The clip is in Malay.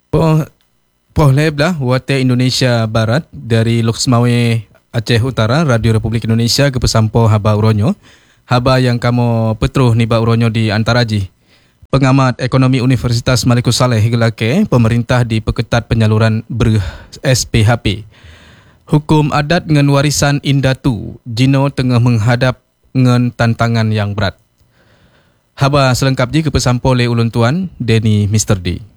Pohleb lah Wate Indonesia Barat dari Loksmawe Aceh Utara, Radio Republik Indonesia ke pesampo haba uronyo. Haba yang kamu petruh ni ba uronyo di Antaraji. Pengamat ekonomi Universitas Malikus Saleh gelake pemerintah diperketat penyaluran ber-SPHP. Hukum adat dengan warisan Indatu, Jino tengah menghadap dengan tantangan yang berat. Haba selengkap je ke pesampo le ulun tuan Denny Mr. D.